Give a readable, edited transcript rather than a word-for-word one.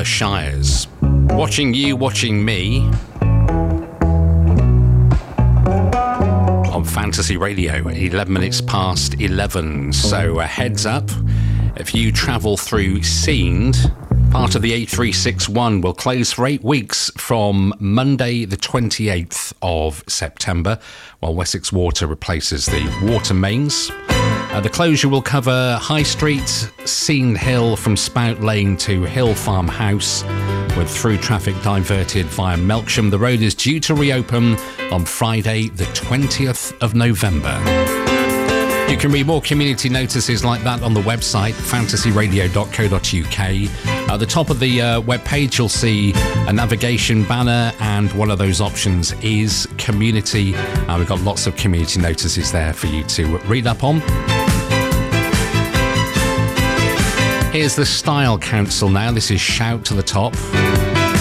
Shires. Watching you, watching me on Fantasy Radio, 11 minutes past 11. So heads up, if you travel through Seend, part of the A361 will close for 8 weeks from Monday the 28th of September, while Wessex Water replaces the water mains. The closure will cover High Street, Seend Hill from Spout Lane to Hill Farm House, with through traffic diverted via Melksham. The road is due to reopen on Friday the 20th of November. You can read more community notices like that on the website, fantasyradio.co.uk. At the top of the webpage, you'll see a navigation banner, and one of those options is community. We've got lots of community notices there for you to read up on. Here's the Style Council now. This is Shout to the Top.